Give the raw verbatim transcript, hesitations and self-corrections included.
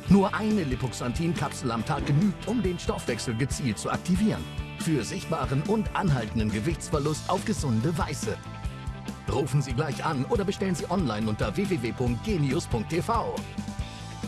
Nur eine Lipoxanthin-Kapsel am Tag genügt, um den Stoffwechsel gezielt zu aktivieren. Für sichtbaren und anhaltenden Gewichtsverlust auf gesunde Weise. Rufen Sie gleich an oder bestellen Sie online unter w w w punkt genius punkt t v.